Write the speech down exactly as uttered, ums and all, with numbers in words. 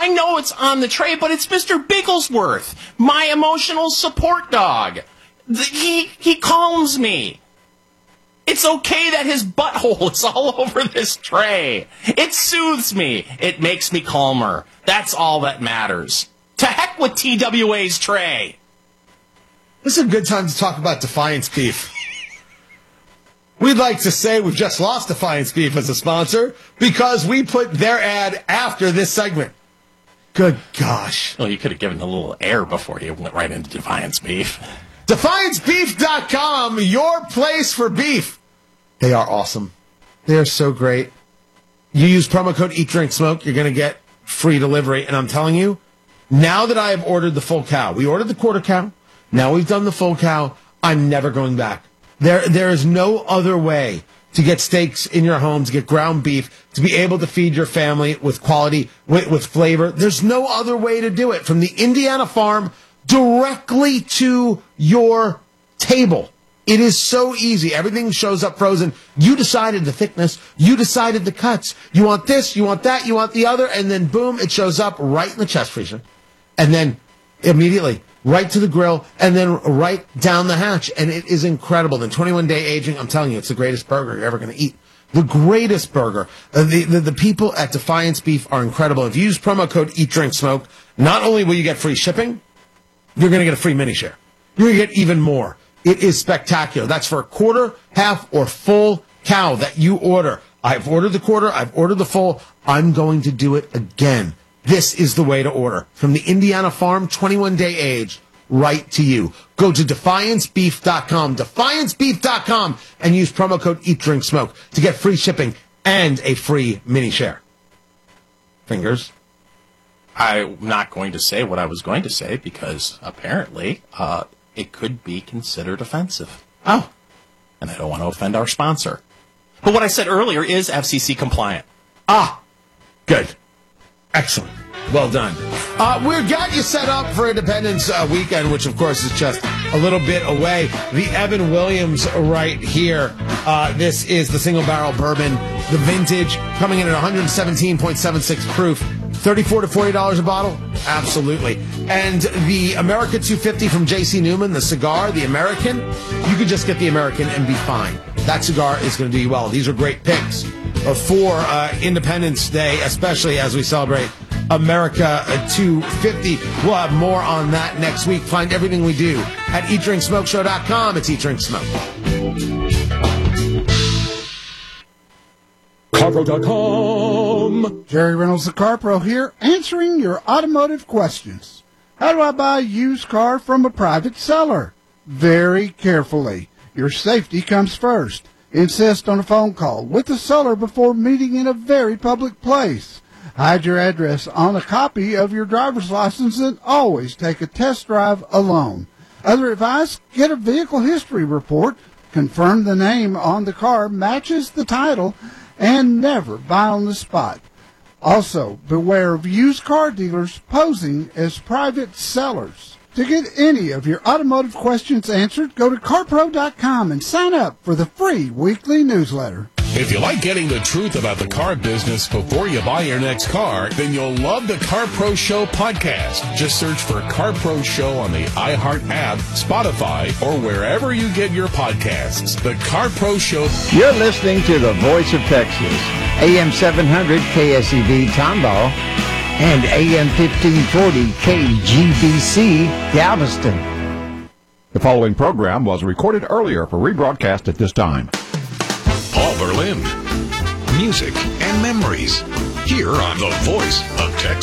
I know it's on the tray, but it's Mister Bigglesworth, my emotional support dog. The, he, he calms me. It's okay that his butthole is all over this tray. It soothes me. It makes me calmer. That's all that matters. To heck with T W A's tray. This is a good time to talk about Defiance Beef. We'd like to say we've just lost Defiance Beef as a sponsor because we put their ad after this segment. Good gosh. Well, you could have given a little air before you went right into Defiance Beef. Defiance Beef dot com, your place for beef. They are awesome. They are so great. You use promo code Eat Drink Smoke, you're going to get free delivery. And I'm telling you, now that I have ordered the full cow, we ordered the quarter cow, now we've done the full cow, I'm never going back. There, there is no other way to get steaks in your home, to get ground beef, to be able to feed your family with quality, with, with flavor. There's no other way to do it. From the Indiana farm directly to your table. It is so easy. Everything shows up frozen. You decided the thickness. You decided the cuts. You want this, you want that, you want the other, and then boom, it shows up right in the chest freezer. And then immediately right to the grill, and then right down the hatch. And it is incredible. The twenty-one day aging, I'm telling you, it's the greatest burger you're ever going to eat. The greatest burger. Uh, the, the, the people at Defiance Beef are incredible. If you use promo code Eat Drink Smoke, not only will you get free shipping, you're going to get a free mini share. You're going to get even more. It is spectacular. That's for a quarter, half, or full cow that you order. I've ordered the quarter. I've ordered the full. I'm going to do it again. This is the way to order. From the Indiana farm, twenty-one day age, right to you. Go to Defiance Beef dot com, Defiance Beef dot com, and use promo code Eat Drink Smoke to get free shipping and a free mini share. Fingers. I'm not going to say what I was going to say because apparently uh, it could be considered offensive. Oh. And I don't want to offend our sponsor. But what I said earlier is F C C compliant. Ah. Good. Excellent. Well done. Uh, we've got you set up for Independence uh, Weekend, which, of course, is just a little bit away. The Evan Williams right here. Uh, this is the single barrel bourbon, the vintage, coming in at one seventeen point seven six proof. thirty-four to forty dollars a bottle? Absolutely. And the America two fifty from J C Newman, the cigar, the American, you could just get the American and be fine. That cigar is going to do you well. These are great picks for uh, Independence Day, especially as we celebrate America two fifty. We'll have more on that next week. Find everything we do at eat drink smoke show dot com. It's Eat Drink Smoke. Carpro dot com. Jerry Reynolds, the CarPro here, answering your automotive questions. How do I buy a used car from a private seller? Very carefully. Your safety comes first. Insist on a phone call with the seller before meeting in a very public place. Hide your address on a copy of your driver's license and always take a test drive alone. Other advice, get a vehicle history report, confirm the name on the car matches the title, and never buy on the spot. Also, beware of used car dealers posing as private sellers. To get any of your automotive questions answered, go to CarPro dot com and sign up for the free weekly newsletter. If you like getting the truth about the car business before you buy your next car, then you'll love the CarPro Show podcast. Just search for CarPro Show on the iHeart app, Spotify, or wherever you get your podcasts. The CarPro Show. You're listening to the Voice of Texas, A M seven hundred K S E V Tomball and A M fifteen forty K G B C Galveston. The following program was recorded earlier for rebroadcast at this time. Paul Berlin. Music and memories. Here on The Voice of Texas.